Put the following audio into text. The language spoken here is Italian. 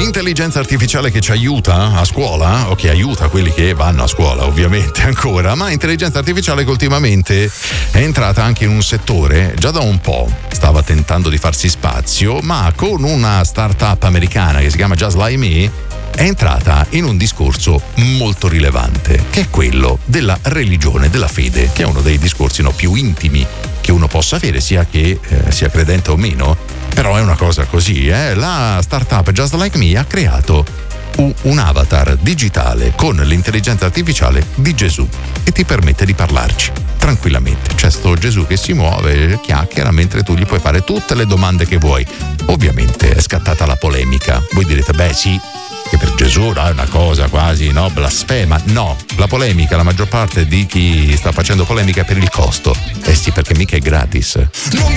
Intelligenza artificiale che ci aiuta a scuola, o che aiuta quelli che vanno a scuola ovviamente ancora, ma intelligenza artificiale che ultimamente è entrata anche in un settore, già da un po' stava tentando di farsi spazio, ma con una startup americana che si chiama Just Like Me è entrata in un discorso molto rilevante, che è quello della religione, della fede, che è uno dei discorsi più intimi che uno possa avere, sia che sia credente o meno. Però è una cosa così, La startup Just Like Me ha creato un avatar digitale con l'intelligenza artificiale di Gesù e ti permette di parlarci tranquillamente. C'è sto Gesù che si muove, chiacchiera, mentre tu gli puoi fare tutte le domande che vuoi. Ovviamente è scattata la polemica. Voi direte, beh sì, che per Gesù è una cosa quasi blasfema. No, la polemica, la maggior parte di chi sta facendo polemica è per il costo. Eh sì, perché mica è gratis. Non